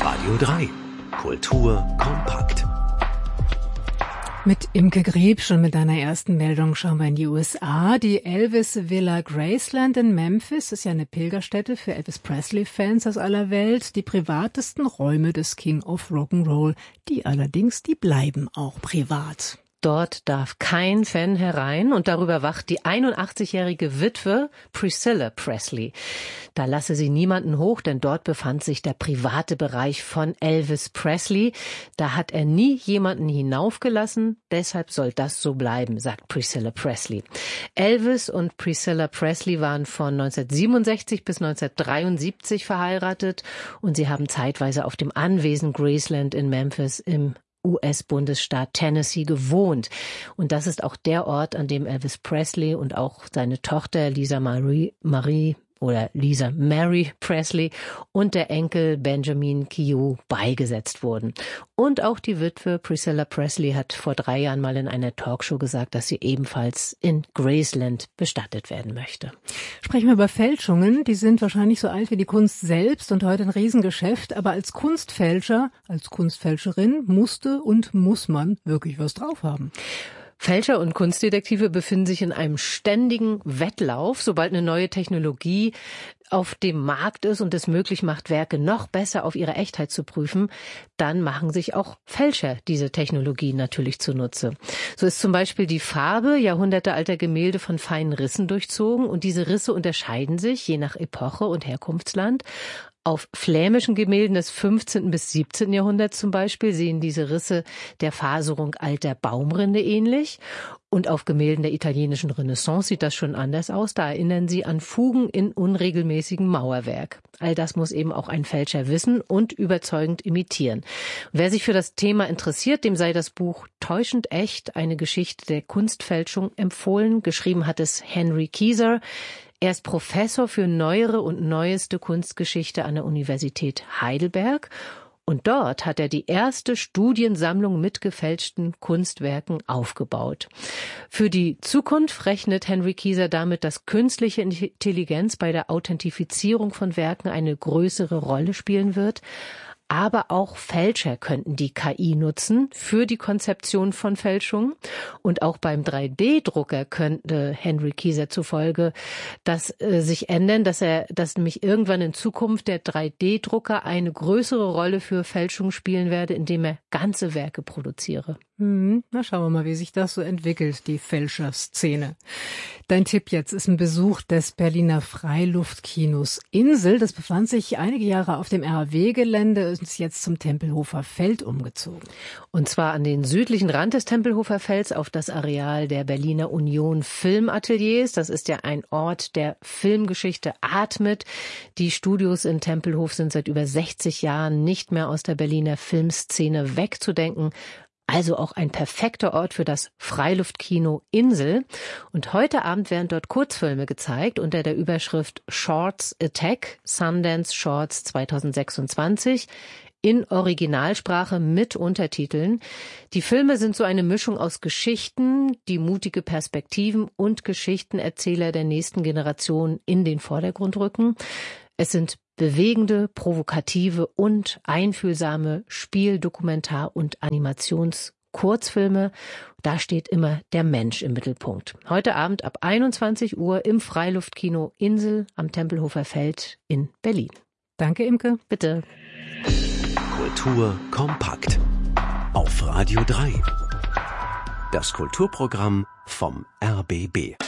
Radio 3. Kultur kompakt. Mit Imke Grieb schon mit deiner ersten Meldung schauen wir in die USA. Die Elvis Villa Graceland in Memphis ist ja eine Pilgerstätte für Elvis Presley-Fans aus aller Welt. Die privatesten Räume des King of Rock'n'Roll, die bleiben auch privat. Dort darf kein Fan herein und darüber wacht die 81-jährige Witwe Priscilla Presley. Da lasse sie niemanden hoch, denn dort befand sich der private Bereich von Elvis Presley. Da hat er nie jemanden hinaufgelassen, deshalb soll das so bleiben, sagt Priscilla Presley. Elvis und Priscilla Presley waren von 1967 bis 1973 verheiratet und sie haben zeitweise auf dem Anwesen Graceland in Memphis im US-Bundesstaat Tennessee gewohnt. Und das ist auch der Ort, an dem Elvis Presley und auch seine Tochter Lisa Mary Presley und der Enkel Benjamin Keough beigesetzt wurden. Und auch die Witwe Priscilla Presley hat vor 3 Jahren mal in einer Talkshow gesagt, dass sie ebenfalls in Graceland bestattet werden möchte. Sprechen wir über Fälschungen. Die sind wahrscheinlich so alt wie die Kunst selbst und heute ein Riesengeschäft. Aber als Kunstfälscher, als Kunstfälscherin musste und muss man wirklich was drauf haben. Fälscher und Kunstdetektive befinden sich in einem ständigen Wettlauf. Sobald eine neue Technologie auf dem Markt ist und es möglich macht, Werke noch besser auf ihre Echtheit zu prüfen, dann machen sich auch Fälscher diese Technologie natürlich zunutze. So ist zum Beispiel die Farbe jahrhundertealter Gemälde von feinen Rissen durchzogen und diese Risse unterscheiden sich je nach Epoche und Herkunftsland. Auf flämischen Gemälden des 15. bis 17. Jahrhunderts zum Beispiel sehen diese Risse der Faserung alter Baumrinde ähnlich. Und auf Gemälden der italienischen Renaissance sieht das schon anders aus. Da erinnern sie an Fugen in unregelmäßigem Mauerwerk. All das muss eben auch ein Fälscher wissen und überzeugend imitieren. Wer sich für das Thema interessiert, dem sei das Buch Täuschend echt, eine Geschichte der Kunstfälschung empfohlen. Geschrieben hat es Henry Kieser. Er ist Professor für neuere und neueste Kunstgeschichte an der Universität Heidelberg. Und dort hat er die erste Studiensammlung mit gefälschten Kunstwerken aufgebaut. Für die Zukunft rechnet Henry Kieser damit, dass künstliche Intelligenz bei der Authentifizierung von Werken eine größere Rolle spielen wird. Aber auch Fälscher könnten die KI nutzen für die Konzeption von Fälschungen. Und auch beim 3D-Drucker könnte Henry Kieser zufolge das sich ändern, dass nämlich irgendwann in Zukunft der 3D-Drucker eine größere Rolle für Fälschungen spielen werde, indem er ganze Werke produziere. Na, schauen wir mal, wie sich das so entwickelt, die Fälscherszene. Dein Tipp jetzt ist ein Besuch des Berliner Freiluftkinos Insel. Das befand sich einige Jahre auf dem RAW-Gelände und ist jetzt zum Tempelhofer Feld umgezogen. Und zwar an den südlichen Rand des Tempelhofer Felds auf das Areal der Berliner Union Filmateliers. Das ist ja ein Ort, der Filmgeschichte atmet. Die Studios in Tempelhof sind seit über 60 Jahren nicht mehr aus der Berliner Filmszene wegzudenken. Also auch ein perfekter Ort für das Freiluftkino Insel. Und heute Abend werden dort Kurzfilme gezeigt unter der Überschrift Shorts Attack, Sundance Shorts 2026 in Originalsprache mit Untertiteln. Die Filme sind so eine Mischung aus Geschichten, die mutige Perspektiven und Geschichtenerzähler der nächsten Generation in den Vordergrund rücken. Es sind bewegende, provokative und einfühlsame Spiel-, Dokumentar- und Animationskurzfilme. Da steht immer der Mensch im Mittelpunkt. Heute Abend ab 21 Uhr im Freiluftkino Insel am Tempelhofer Feld in Berlin. Danke, Imke. Bitte. Kultur kompakt. Auf Radio 3. Das Kulturprogramm vom RBB.